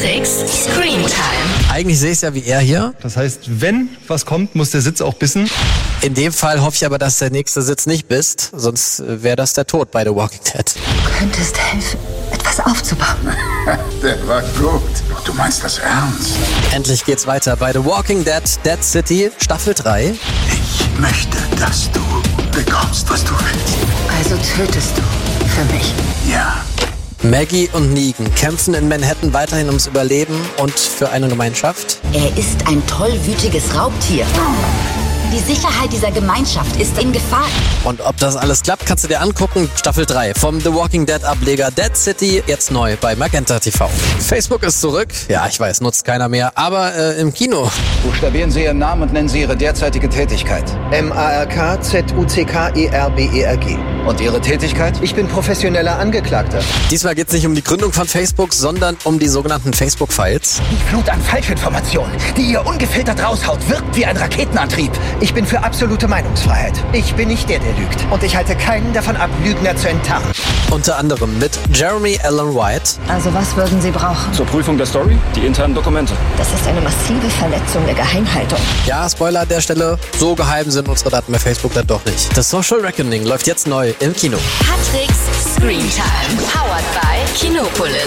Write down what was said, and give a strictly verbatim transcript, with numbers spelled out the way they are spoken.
Patricks Screentime. Eigentlich sehe ich es ja wie er hier. Das heißt, wenn was kommt, muss der Sitz auch bissen. In dem Fall hoffe ich aber, dass der nächste Sitz nicht bisst, sonst wäre das der Tod bei The Walking Dead. Du könntest helfen, etwas aufzubauen. Der war gut. Du meinst das ernst? Endlich geht's weiter bei The Walking Dead, Dead City, Staffel drei. Ich möchte, dass du bekommst, was du willst. Also tötest du für mich. Ja. Maggie und Negan kämpfen in Manhattan weiterhin ums Überleben und für eine Gemeinschaft. Er ist ein tollwütiges Raubtier. Die Sicherheit dieser Gemeinschaft ist in Gefahr. Und ob das alles klappt, kannst du dir angucken. Staffel drei vom The Walking Dead Ableger Dead City, jetzt neu bei Magenta T V. Facebook ist zurück. Ja, ich weiß, nutzt keiner mehr, aber äh, im Kino. Buchstabieren Sie Ihren Namen und nennen Sie Ihre derzeitige Tätigkeit. M A R K Z U C K E R B E R G. Und Ihre Tätigkeit? Ich bin professioneller Angeklagter. Diesmal geht es nicht um die Gründung von Facebook, sondern um die sogenannten Facebook-Files. Die Flut an Falschinformationen, die ihr ungefiltert raushaut, wirkt wie ein Raketenantrieb. Ich bin für absolute Meinungsfreiheit. Ich bin nicht der, der lügt. Und ich halte keinen davon ab, Lügner zu enttarnen. Unter anderem mit Jeremy Allen White. Also was würden Sie brauchen? Zur Prüfung der Story, die internen Dokumente. Das ist eine massive Verletzung der Geheimhaltung. Ja, Spoiler an der Stelle, so geheim sind unsere Daten bei Facebook dann doch nicht. Das Social Reckoning läuft jetzt neu im Kino. Patricks Screentime. Powered by Kinopolis.